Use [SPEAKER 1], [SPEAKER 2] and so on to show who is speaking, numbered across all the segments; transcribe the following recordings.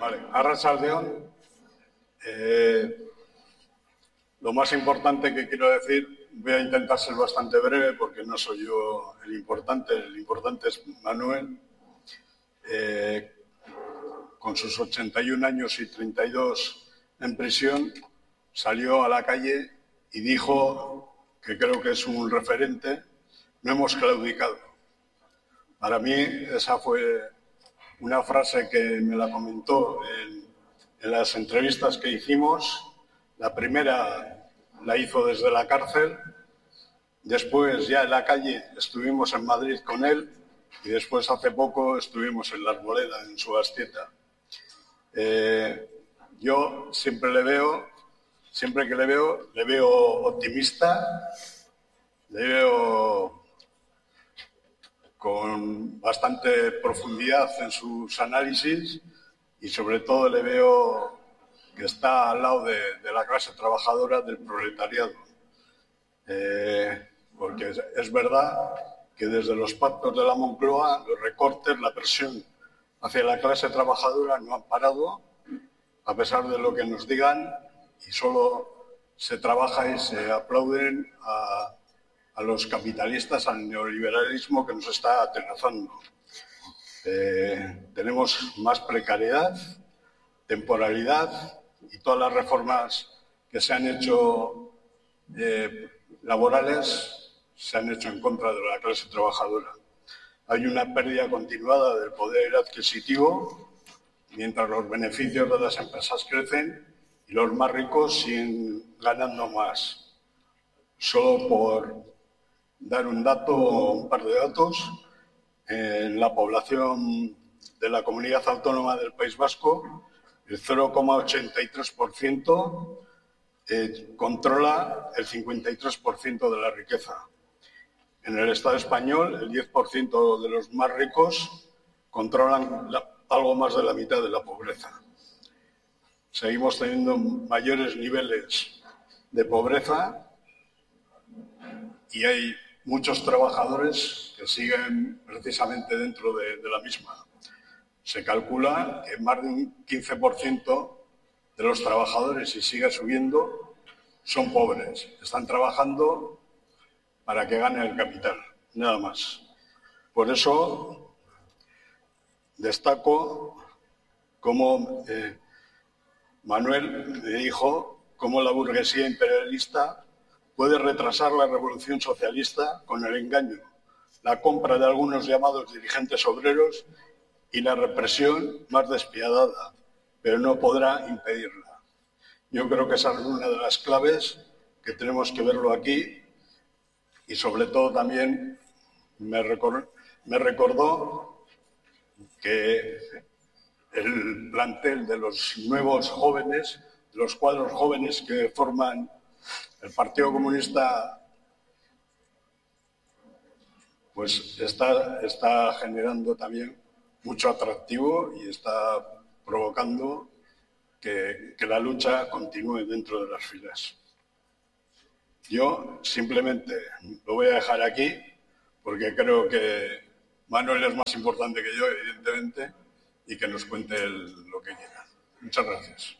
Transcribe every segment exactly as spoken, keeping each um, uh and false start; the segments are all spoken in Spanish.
[SPEAKER 1] Vale, arratsaldeon. Eh, lo más importante que quiero decir, voy a intentar ser bastante breve porque no soy yo el importante, el importante es Manuel. Eh, con sus ochenta y un años y treinta y dos en prisión, salió a la calle y dijo, que creo que es un referente, no hemos claudicado. Para mí esa fue una frase que me la comentó en, en las entrevistas que hicimos. La primera la hizo desde la cárcel, después ya en la calle estuvimos en Madrid con él y después hace poco estuvimos en La Arboleda, en su Astieta. Eh, yo siempre le veo, siempre que le veo, le veo optimista, le veo con bastante profundidad en sus análisis y sobre todo le veo que está al lado de, de la clase trabajadora, del proletariado. Eh, porque es, es verdad que desde los pactos de la Moncloa, los recortes, la presión hacia la clase trabajadora no han parado, a pesar de lo que nos digan, y solo se trabaja y se aplauden a, a los capitalistas, al neoliberalismo que nos está atenazando. Eh, tenemos más precariedad, temporalidad y todas las reformas que se han hecho eh, laborales se han hecho en contra de la clase trabajadora. Hay una pérdida continuada del poder adquisitivo, mientras los beneficios de las empresas crecen y los más ricos siguen ganando más. Solo por dar un dato o un par de datos, en la población de la comunidad autónoma del País Vasco, el cero coma ochenta y tres por ciento eh, controla el cincuenta y tres por ciento de la riqueza. En el Estado español, el diez por ciento de los más ricos controlan la, algo más de la mitad de la pobreza. Seguimos teniendo mayores niveles de pobreza y hay muchos trabajadores que siguen precisamente dentro de, de la misma. Se calcula que más de un quince por ciento de los trabajadores, y sigue subiendo, son pobres. Están trabajando para que gane el capital, nada más. Por eso destaco cómo eh, Manuel me dijo cómo la burguesía imperialista puede retrasar la revolución socialista con el engaño, la compra de algunos llamados dirigentes obreros y la represión más despiadada, pero no podrá impedirla. Yo creo que esa es una de las claves que tenemos que verlo aquí. Y sobre todo también me recordó, me recordó que el plantel de los nuevos jóvenes, los cuadros jóvenes que forman el Partido Comunista, pues está, está generando también mucho atractivo y está provocando que, que la lucha continúe dentro de las filas. Yo simplemente lo voy a dejar aquí porque creo que Manuel es más importante que yo, evidentemente, y que nos cuente el, lo que quiera. Muchas gracias.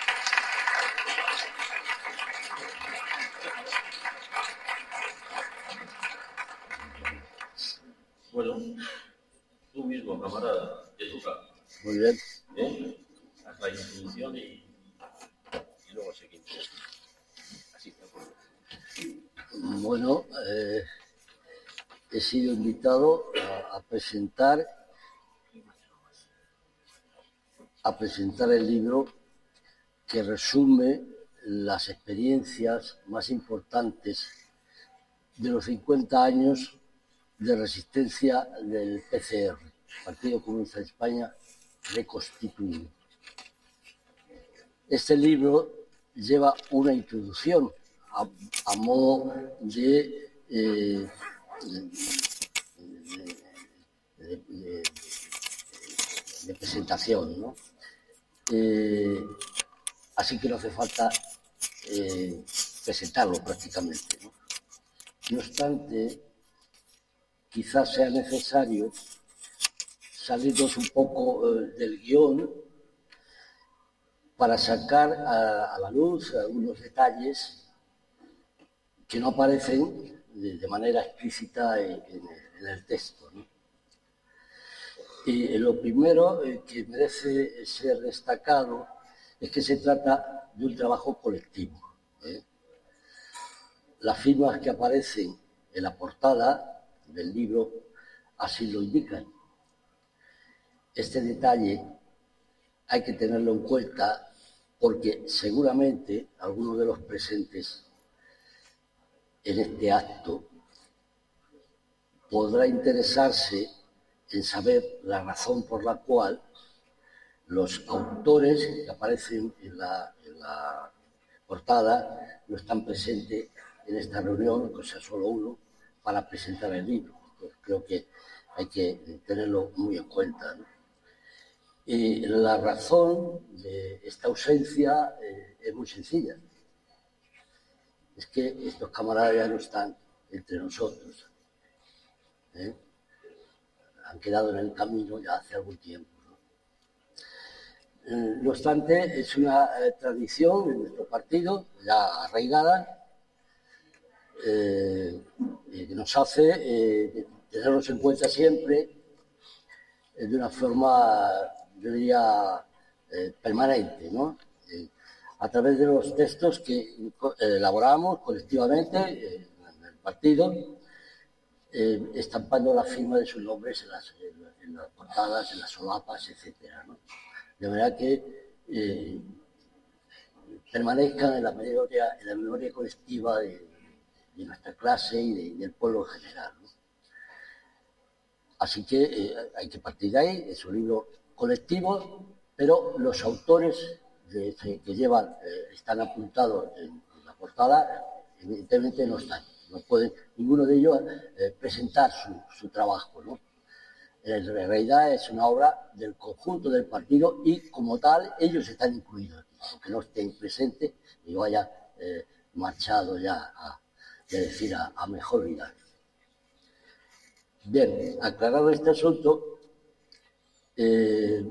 [SPEAKER 2] Bueno, tú mismo, camarada, te toca.
[SPEAKER 3] Muy bien.
[SPEAKER 2] ¿Eh? Haz la introducción y, y luego seguimos. Así.
[SPEAKER 3] Bueno, eh, he sido invitado a, a presentar a presentar el libro que resume las experiencias más importantes de los cincuenta años de resistencia del P C R, Partido Comunista de España reconstituido. Este libro lleva una introducción a, a modo de, eh, de, de, de, de presentación, ¿no? Eh, así que no hace falta eh, presentarlo prácticamente, ¿no? No obstante, quizás sea necesario salirnos un poco eh, del guión para sacar a, a la luz algunos detalles que no aparecen de, de manera explícita en, en, en el texto, ¿no? Y lo primero eh, que merece ser destacado es que se trata de un trabajo colectivo, ¿eh? Las firmas que aparecen en la portada del libro así lo indican. Este detalle hay que tenerlo en cuenta porque seguramente algunos de los presentes en este acto podrá interesarse en saber la razón por la cual los autores que aparecen en la, en la portada no están presentes en esta reunión, o sea, solo uno, para presentar el libro. Pues creo que hay que tenerlo muy en cuenta, ¿no? Y la razón de esta ausencia eh, es muy sencilla. Es que estos camaradas ya no están entre nosotros, ¿eh? Han quedado en el camino ya hace algún tiempo, ¿no? Eh, no obstante, es una eh, tradición en nuestro partido, ya arraigada, eh, que nos hace eh, tenerlos en cuenta siempre eh, de una forma, yo diría, eh, permanente, ¿no? Eh, a través de los textos que eh, elaboramos colectivamente eh, en el partido, eh, estampando la firma de sus nombres en las, en, en las portadas, en las solapas, etcétera, ¿no? De manera que eh, permanezcan en la memoria, en la memoria colectiva de, de nuestra clase y de, del pueblo en general, ¿no? Así que eh, hay que partir de ahí, es un libro colectivo, pero los autores de este, que llevan, eh, están apuntados en, en la portada, evidentemente no están, no pueden ninguno de ellos eh, presentar su, su trabajo, ¿no? En realidad es una obra del conjunto del partido y como tal ellos están incluidos, aunque no estén presentes y no haya eh, marchado ya a, de decir, a, a mejor vida. Bien, aclarado este asunto, eh,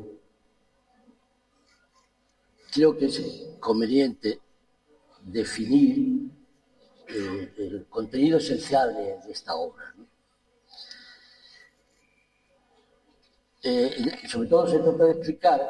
[SPEAKER 3] creo que es conveniente definir eh, el contenido esencial de, de esta obra, ¿no? Eh, sobre todo se trata de explicar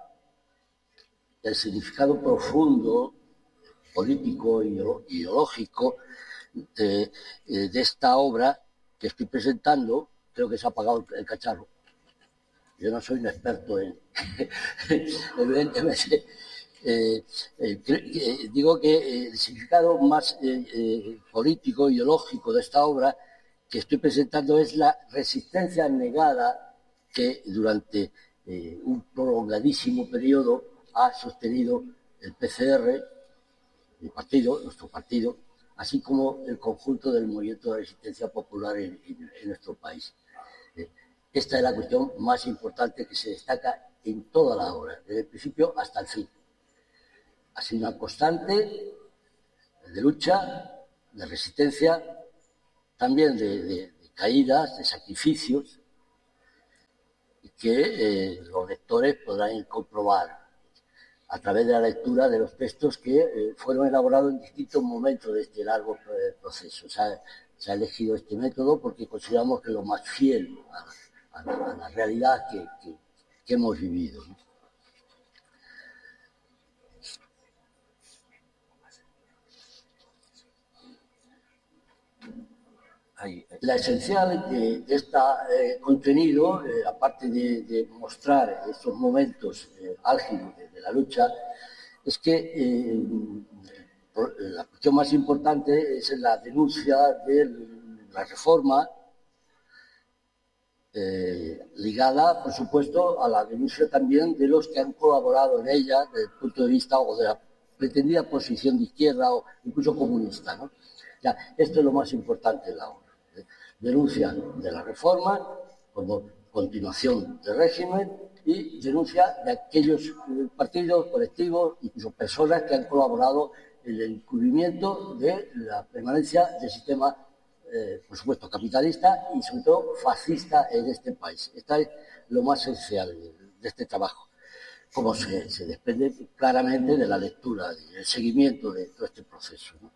[SPEAKER 3] el significado profundo, político y ideológico de, de esta obra que estoy presentando. Creo que se ha apagado el cacharro. Yo no soy un experto en... evidentemente, eh, eh, eh, digo que el significado más eh, eh, político, ideológico de esta obra que estoy presentando es la resistencia negada que durante eh, un prolongadísimo periodo ha sostenido el P C R, el partido, nuestro partido, así como el conjunto del movimiento de resistencia popular en, en, en nuestro país. Eh, esta es la cuestión más importante que se destaca en toda la obra, desde el principio hasta el fin. Ha sido una constante de lucha, de resistencia, también de, de, de caídas, de sacrificios, que eh, los lectores podrán comprobar a través de la lectura de los textos que eh, fueron elaborados en distintos momentos de este largo eh, proceso. Se ha, se ha elegido este método porque consideramos que es lo más fiel a, a, la, a la realidad que, que, que hemos vivido, ¿no? La esencial de, de este eh, contenido, eh, aparte de, de mostrar estos momentos eh, álgidos de, de la lucha, es que eh, la cuestión más importante es la denuncia de la reforma, eh, ligada, por supuesto, a la denuncia también de los que han colaborado en ella desde el punto de vista o de la pretendida posición de izquierda o incluso comunista, ¿no? Ya, esto es lo más importante de la obra. Denuncia de la reforma como continuación del régimen y denuncia de aquellos partidos, colectivos, incluso personas que han colaborado en el encubrimiento de la permanencia del sistema, eh, por supuesto, capitalista y sobre todo fascista en este país. Esto es lo más esencial de este trabajo. como se, se desprende claramente de la lectura, del seguimiento de todo este proceso, ¿no?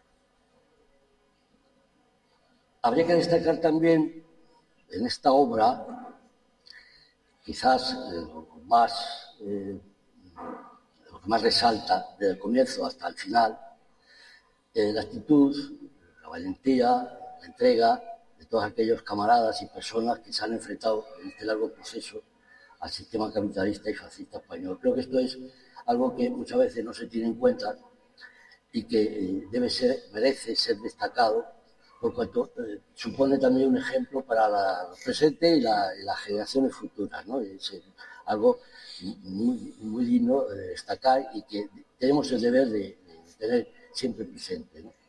[SPEAKER 3] Habría que destacar también en esta obra, quizás eh, lo, más, eh, lo que más resalta desde el comienzo hasta el final, eh, la actitud, la valentía, la entrega de todos aquellos camaradas y personas que se han enfrentado en este largo proceso al sistema capitalista y fascista español. Creo que esto es algo que muchas veces no se tiene en cuenta y que eh, debe ser, merece ser destacado, por cuanto eh, supone también un ejemplo para la presente y, la, y las generaciones futuras, ¿no? Es eh, algo muy, muy digno de destacar y que tenemos el deber de, de tener siempre presente, ¿no?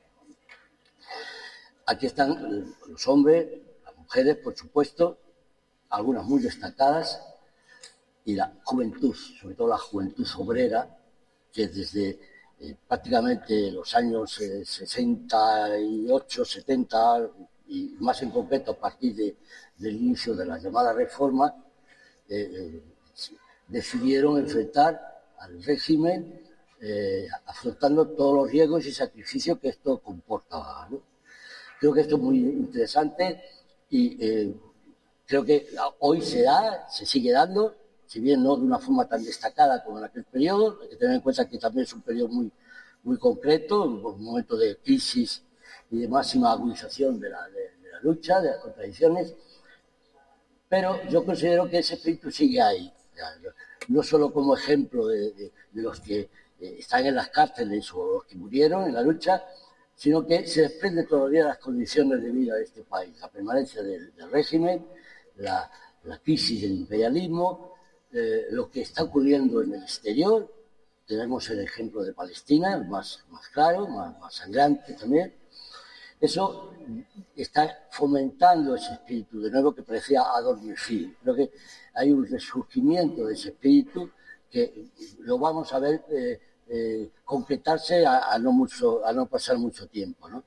[SPEAKER 3] Aquí están los hombres, las mujeres, por supuesto, algunas muy destacadas, y la juventud, sobre todo la juventud obrera, que desde eh, prácticamente los años eh, sesenta y ocho, setenta, y más en concreto a partir de, del inicio de la llamada reforma, eh, eh, decidieron enfrentar al régimen eh, afrontando todos los riesgos y sacrificios que esto comportaba, ¿no? Creo que esto es muy interesante y eh, creo que hoy se da, se sigue dando, si bien no de una forma tan destacada como en aquel periodo. Hay que tener en cuenta que también es un periodo muy, muy concreto, un momento de crisis y de máxima agudización de la, de, de la lucha, de las contradicciones, pero yo considero que ese espíritu sigue ahí, no solo como ejemplo de, de, de los que eh, están en las cárceles o los que murieron en la lucha, sino que se desprende todavía de las condiciones de vida de este país, la permanencia del, del régimen, la, la crisis del imperialismo, eh, lo que está ocurriendo en el exterior. Tenemos el ejemplo de Palestina, el más, más claro, más, más sangrante también. Eso está fomentando ese espíritu, de nuevo, que parecía adormecido. Creo que hay un resurgimiento de ese espíritu que lo vamos a ver eh, eh, concretarse a, a, no mucho, a no pasar mucho tiempo, ¿no?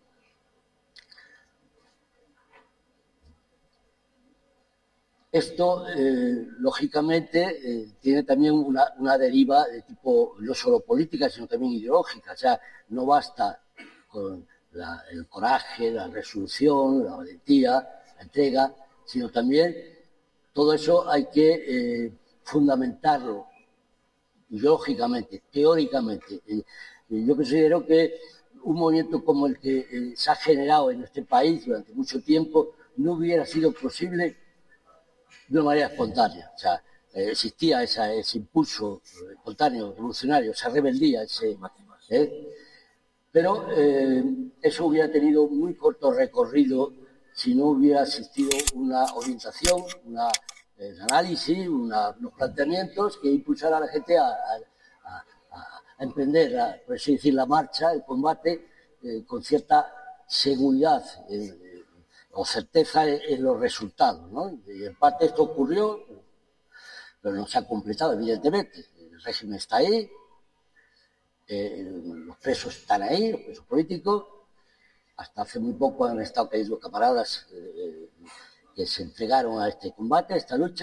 [SPEAKER 3] Esto, eh, lógicamente, eh, tiene también una, una deriva de tipo no solo política, sino también ideológica. O sea, no basta con la, el coraje, la resolución, la valentía, la entrega, sino también todo eso hay que eh, fundamentarlo ideológicamente, teóricamente. Eh, yo considero que un movimiento como el que eh, se ha generado en este país durante mucho tiempo no hubiera sido posible de una manera espontánea. O sea, eh, existía esa, ese impulso espontáneo, revolucionario, esa rebeldía, ese, ¿eh? pero eh, eso hubiera tenido muy corto recorrido si no hubiera existido una orientación, una, eh, un análisis, una, unos planteamientos que impulsara a la gente a, a, a, a emprender, a, por así decir, la marcha, el combate, eh, con cierta seguridad eh, o certeza en los resultados, ¿no? Y en parte esto ocurrió, pero no se ha completado, evidentemente. El régimen está ahí, eh, los presos están ahí, los presos políticos. Hasta hace muy poco han estado caídos camaradas eh, que se entregaron a este combate, a esta lucha.